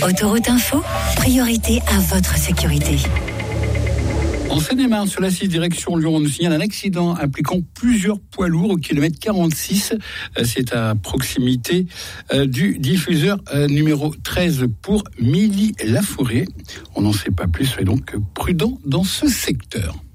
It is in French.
Autoroute Info, priorité à votre sécurité. En Seine-et-Marne, sur la 6 direction Lyon, on nous signale un accident impliquant plusieurs poids lourds au kilomètre 46. C'est à proximité du diffuseur numéro 13 pour Milly-la-Forêt. On n'en sait pas plus, soyez donc prudents dans ce secteur.